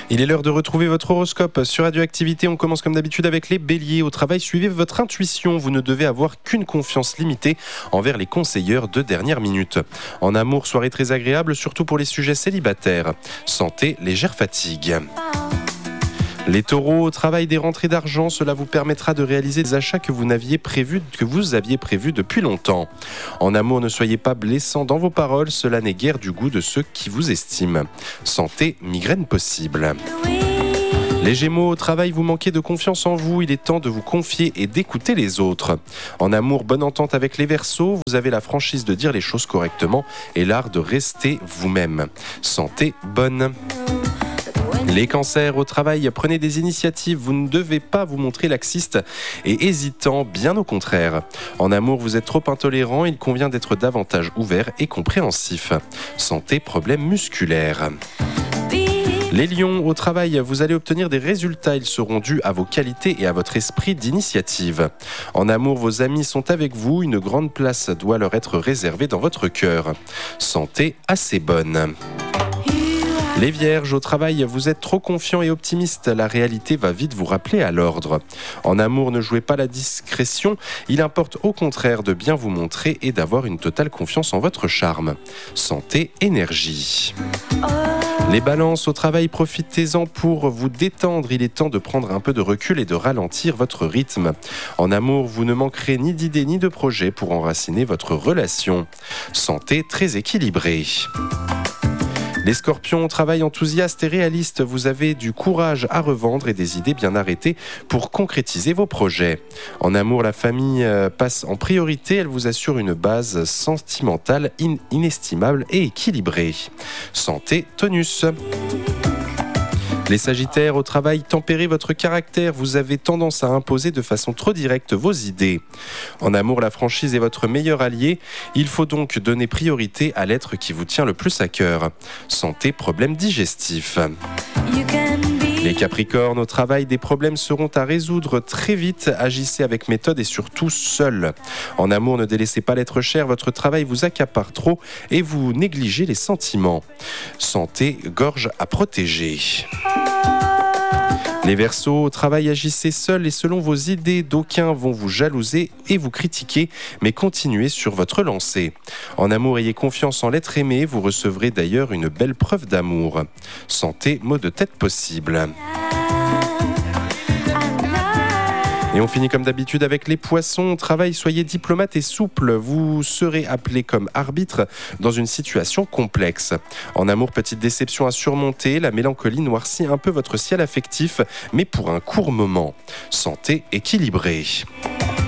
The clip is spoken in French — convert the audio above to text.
Il est l'heure de retrouver votre horoscope sur Radioactivité. On commence comme d'habitude avec les béliers. Au travail, suivez votre intuition. Vous ne devez avoir qu'une confiance limitée envers les conseilleurs de dernière minute. En amour, soirée très agréable, surtout pour les sujets célibataires. Santé, légère fatigue. Les taureaux, au travail, des rentrées d'argent, cela vous permettra de réaliser des achats que vous aviez prévus depuis longtemps. En amour, ne soyez pas blessant dans vos paroles, cela n'est guère du goût de ceux qui vous estiment. Santé, migraine possible. Les Gémeaux, au travail, vous manquez de confiance en vous, il est temps de vous confier et d'écouter les autres. En amour, bonne entente avec les Verseaux, vous avez la franchise de dire les choses correctement et l'art de rester vous-même. Santé, bonne. Les cancers, au travail, prenez des initiatives, vous ne devez pas vous montrer laxiste et hésitant, bien au contraire. En amour, vous êtes trop intolérant, il convient d'être davantage ouvert et compréhensif. Santé, problème musculaire. Les lions, au travail, vous allez obtenir des résultats, ils seront dus à vos qualités et à votre esprit d'initiative. En amour, vos amis sont avec vous, une grande place doit leur être réservée dans votre cœur. Santé, assez bonne. Les vierges, au travail, vous êtes trop confiant et optimiste, la réalité va vite vous rappeler à l'ordre. En amour, ne jouez pas la discrétion, il importe au contraire de bien vous montrer et d'avoir une totale confiance en votre charme. Santé, énergie. Les balances, au travail, profitez-en pour vous détendre, il est temps de prendre un peu de recul et de ralentir votre rythme. En amour, vous ne manquerez ni d'idées ni de projets pour enraciner votre relation. Santé, très équilibrée. Les scorpions, travail enthousiaste et réaliste, vous avez du courage à revendre et des idées bien arrêtées pour concrétiser vos projets. En amour, la famille passe en priorité, elle vous assure une base sentimentale inestimable et équilibrée. Santé, tonus. Les sagittaires, au travail, tempérez votre caractère, vous avez tendance à imposer de façon trop directe vos idées. En amour, la franchise est votre meilleur allié, il faut donc donner priorité à l'être qui vous tient le plus à cœur. Santé, problèmes digestifs. Les capricornes, au travail, des problèmes seront à résoudre très vite, agissez avec méthode et surtout seul. En amour, ne délaissez pas l'être cher, votre travail vous accapare trop et vous négligez les sentiments. Santé, gorge à protéger. Les Verseaux, au travail, agissez seul et selon vos idées, d'aucuns vont vous jalouser et vous critiquer, mais continuez sur votre lancée. En amour, ayez confiance en l'être aimé, vous recevrez d'ailleurs une belle preuve d'amour. Santé, maux de tête possible. Et on finit comme d'habitude avec les poissons. Au travail, soyez diplomate et souple. Vous serez appelé comme arbitre dans une situation complexe. En amour, petite déception à surmonter. La mélancolie noircit un peu votre ciel affectif, mais pour un court moment. Santé équilibrée.